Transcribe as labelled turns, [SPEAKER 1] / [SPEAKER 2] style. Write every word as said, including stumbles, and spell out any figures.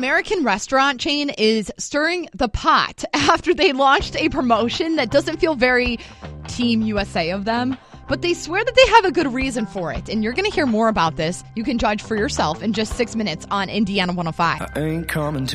[SPEAKER 1] American restaurant chain is stirring the pot after they launched a promotion that doesn't feel very Team U S A of them. But they swear that they have a good reason for it. And you're going to hear more about this. You can judge for yourself in just six minutes on Indiana one oh five.
[SPEAKER 2] I ain't coming to